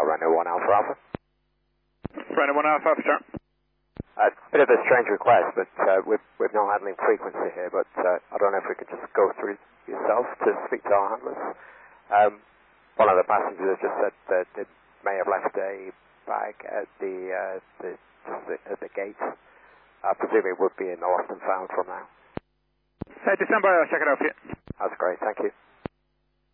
Rhino 1 Alpha Alpha. Rhino 1 Alpha Alpha, sir. A bit of a strange request, but with no handling frequency here, but I don't know if we could just go through yourself to speak to our handlers. One of the passengers just said that they may have left a bag at at the gate. I presume it would be in the lost and found from now. Just stand by, I'll check it out for you. That's great, thank you.